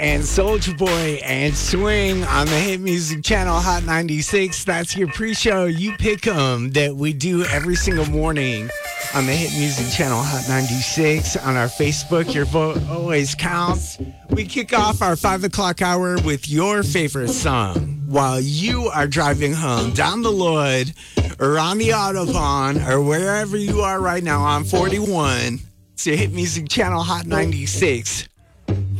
and Soulja Boy and Swing on the Hit Music Channel Hot 96. That's your pre-show. You pick 'em that we do every single morning on the Hit Music Channel Hot 96. On our Facebook, your vote always counts. We kick off our 5 o'clock hour with your favorite song while you are driving home down the Lloyd or on the Autobahn or wherever you are right now on 41. It's your Hit Music Channel Hot 96.